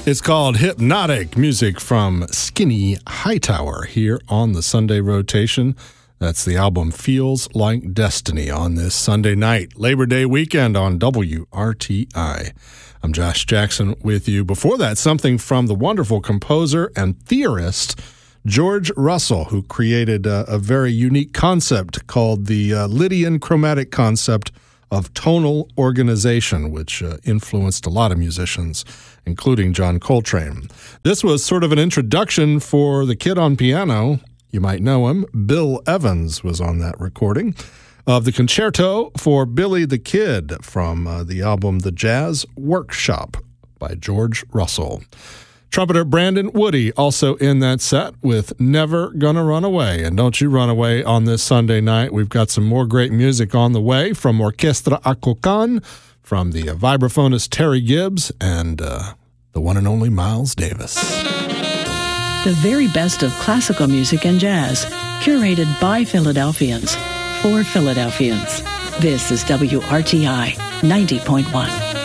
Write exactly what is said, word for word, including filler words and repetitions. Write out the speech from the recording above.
It's called Hypnotic, music from Skinny Hightower here on the Sunday Rotation. That's the album Feels Like Destiny on this Sunday night, Labor Day weekend on W R T I. I'm Josh Jackson with you. Before that, something from the wonderful composer and theorist George Russell, who created a, a very unique concept called the uh, Lydian chromatic concept of tonal organization, which uh, influenced a lot of musicians, including John Coltrane. This was sort of an introduction for the kid on piano. You might know him. Bill Evans was on that recording of the concerto for Billy the Kid from uh, the album The Jazz Workshop by George Russell. Trumpeter Brandon Woody also in that set with Never Gonna Run Away. And don't you run away on this Sunday night. We've got some more great music on the way from Orchestra Acocan, from the uh, vibraphonist Terry Gibbs, and uh, the one and only Miles Davis. The very best of classical music and jazz, curated by Philadelphians, for Philadelphians. This is W R T I ninety point one.